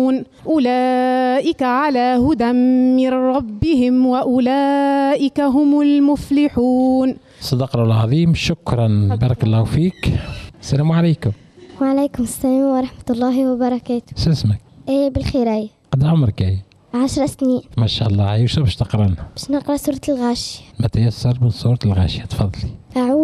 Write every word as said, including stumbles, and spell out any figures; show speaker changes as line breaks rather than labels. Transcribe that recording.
أولئك على هدى من ربهم وأولئك هم المفلحون.
صدق الله العظيم. شكرا، بارك الله فيك. السلام عليكم.
وعليكم السلام ورحمة الله وبركاته.
شو اسمك؟
ايه بالخير. ايه
قد عمرك ايه؟
عشر سنين.
ما شاء الله. عايشة باش تقرأنا؟
باش نقرأ سورة الغاشية.
ما تيسر من سورة الغاشية، تفضلي.
أعوذ